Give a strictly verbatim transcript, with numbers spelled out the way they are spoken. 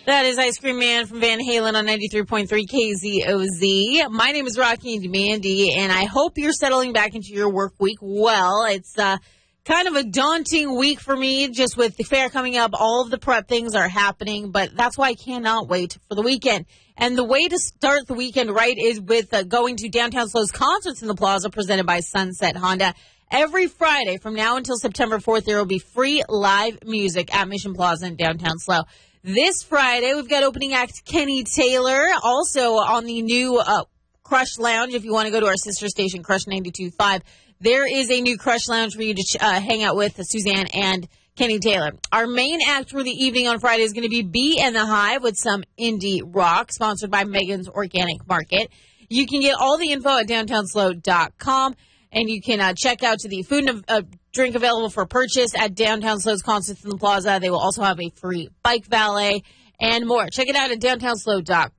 That is Ice Cream Man from Van Halen on ninety-three point three K Z O Z. My name is Rocky and Mandy, and I hope you're settling back into your work week well. It's uh, kind of a daunting week for me, just with the fair coming up. All of the prep things are happening, but that's why I cannot wait for the weekend. And the way to start the weekend right is with uh, going to Downtown Slow's Concerts in the Plaza, presented by Sunset Honda. Every Friday from now until September fourth, there will be free live music at Mission Plaza in Downtown Slow. This Friday, we've got opening act Kenny Taylor, also on the new uh, Crush Lounge. If you want to go to our sister station, Crush ninety-two point five, there is a new Crush Lounge for you to uh, hang out with, uh, Suzanne and Kenny Taylor. Our main act for the evening on Friday is going to be Bee and the Hive with some indie rock, sponsored by Megan's Organic Market. You can get all the info at downtown slow dot com. And you can uh, check out to the food and uh, drink available for purchase at Downtown Slow's Concerts in the Plaza. They will also have a free bike valet and more. Check it out at downtown slow dot com.